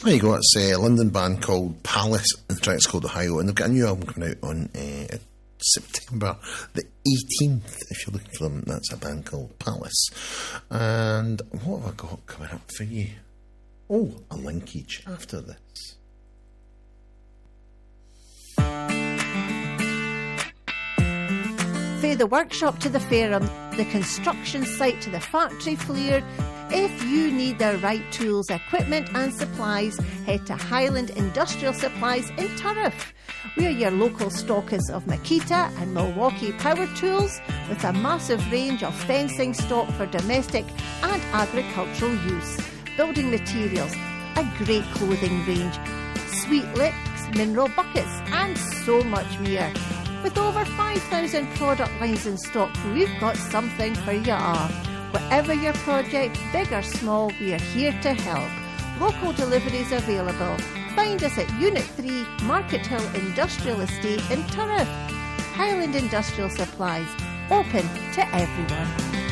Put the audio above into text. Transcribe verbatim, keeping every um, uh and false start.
There you go, it's a London band called Palace, and the track's called Ohio, and they've got a new album coming out on uh, September the eighteenth. If you're looking for them, that's a band called Palace. And what have I got coming up for you? Oh, a linkage after this. Fae the workshop to the Fairham, the construction site to the factory floor. If you need the right tools, equipment and supplies, head to Highland Industrial Supplies in Turriff. We're your local stockers of Makita and Milwaukee power tools with a massive range of fencing stock for domestic and agricultural use, building materials, a great clothing range, sweet licks, mineral buckets and so much more. With over five thousand product lines in stock, we've got something for you all. Whatever your project, big or small, we are here to help. Local deliveries available. Find us at Unit three, Market Hill Industrial Estate in Turriff. Highland Industrial Supplies, open to everyone.